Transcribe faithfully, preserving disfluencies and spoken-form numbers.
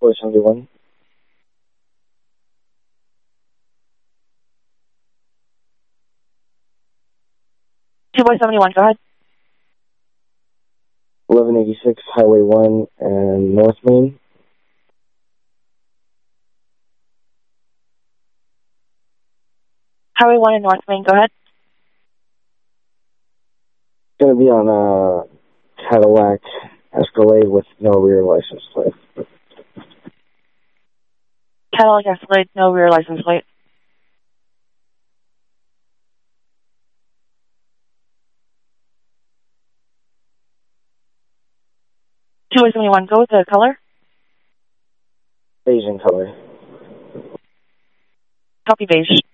four seventy-one. two four seventy-one, go ahead. eleven eighty-six Highway one and North Main. Highway one and North Main, go ahead. It's going to be on a Cadillac Escalade with no rear license plate. Cadillac Escalade, no rear license plate. two four seventy-one, go with the color. Beige in color. Copy beige.